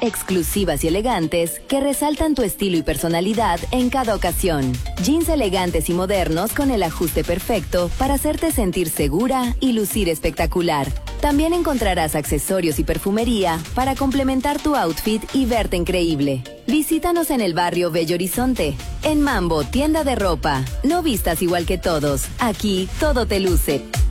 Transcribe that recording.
exclusivas y elegantes que resaltan tu estilo y personalidad en cada ocasión. Jeans elegantes y modernos con el ajuste perfecto para hacerte sentir segura y lucir espectacular. También encontrarás accesorios y perfumería para complementar tu outfit y verte increíble. Visítanos en el barrio Bello Horizonte. En Mambo, tienda de ropa. No vistas igual que todos. Aquí todo te luce.